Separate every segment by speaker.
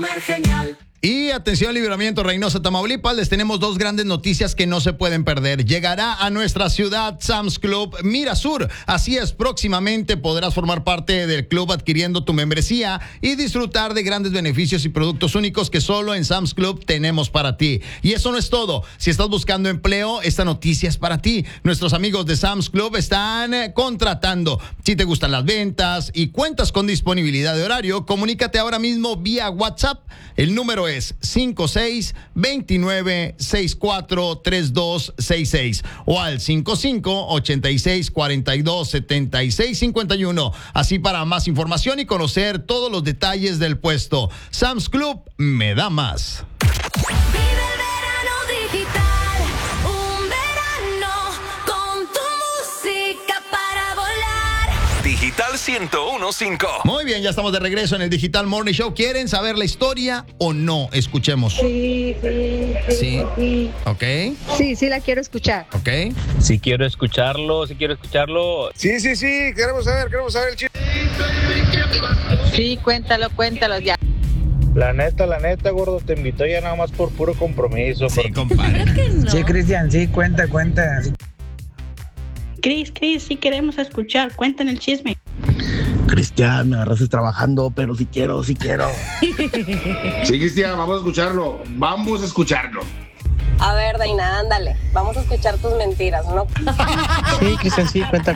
Speaker 1: Genial.
Speaker 2: Y atención, Libramiento, Reynosa, Tamaulipas, les tenemos dos grandes noticias que no se pueden perder. Llegará a nuestra ciudad Sam's Club Mirasur. Así es, próximamente podrás formar parte del club adquiriendo tu membresía y disfrutar de grandes beneficios y productos únicos que solo en Sam's Club tenemos para ti. Y eso no es todo. Si estás buscando empleo, esta noticia es para ti. Nuestros amigos de Sam's Club están contratando. Si te gustan las ventas y cuentas con disponibilidad de horario, comunícate ahora mismo vía WhatsApp. El número es 56-29-64-3266 o al 55-86-42-76-51. Así para más información y conocer todos los detalles del puesto. Sam's Club me da más.
Speaker 3: Digital 101.5.
Speaker 2: Muy bien, ya estamos de regreso en el Digital Morning Show. ¿Quieren saber la historia o no? Escuchemos.
Speaker 4: Sí.
Speaker 2: ¿Ok?
Speaker 4: Sí, la quiero escuchar.
Speaker 2: ¿Ok?
Speaker 5: Si quiero escucharlo.
Speaker 6: Sí, queremos saber el chiste.
Speaker 4: Sí, cuéntalo ya.
Speaker 5: La neta, gordo, te invito ya nada más por puro compromiso.
Speaker 2: Sí, compadre.
Speaker 7: No.
Speaker 8: Sí, Cristian, sí, cuenta.
Speaker 7: Cris, sí queremos escuchar. Cuenten el chisme.
Speaker 8: Cristian, me agarraste trabajando, pero sí quiero.
Speaker 6: Sí, Cristian, vamos a escucharlo.
Speaker 9: A ver, Daina, ándale. Vamos a escuchar tus mentiras, ¿no?
Speaker 8: Sí, Cristian, sí, cuenta.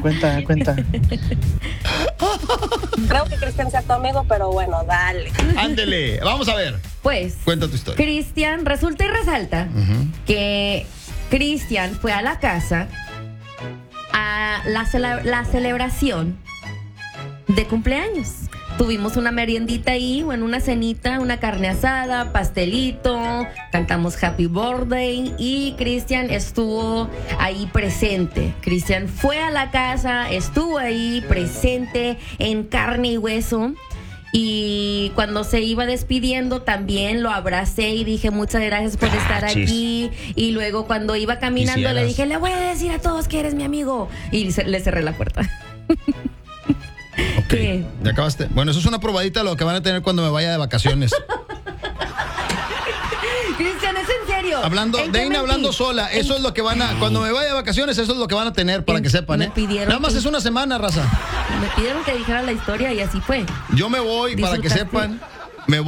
Speaker 9: Creo que Cristian sea tu amigo, pero bueno, dale.
Speaker 2: Ándele, vamos a ver.
Speaker 10: Pues,
Speaker 2: cuenta tu historia.
Speaker 10: Cristian, resulta y resalta que Cristian fue a la casa a la celebración de cumpleaños. Tuvimos una meriendita ahí, bueno, una cenita, una carne asada, pastelito, cantamos Happy Birthday y Cristian estuvo ahí presente. Cristian fue a la casa, estuvo ahí presente en carne y hueso. Y cuando se iba despidiendo también lo abracé y dije muchas gracias por estar aquí. Y luego cuando iba caminando le dije, le voy a decir a todos que eres mi amigo. Y le cerré la puerta.
Speaker 2: Ok,
Speaker 10: ¿Qué?
Speaker 2: ¿Ya acabaste? Bueno, eso es una probadita de lo que van a tener cuando me vaya de vacaciones.
Speaker 10: Cristian, es en serio.
Speaker 2: Deina hablando sola, eso es lo que van a, cuando me vaya de vacaciones, eso es lo que van a tener para que sepan,
Speaker 10: me pidieron
Speaker 2: nada más es una semana, raza.
Speaker 10: Me pidieron que dijera la historia y así fue.
Speaker 2: Yo me voy para que
Speaker 10: ¿Disfrutaste?
Speaker 2: sepan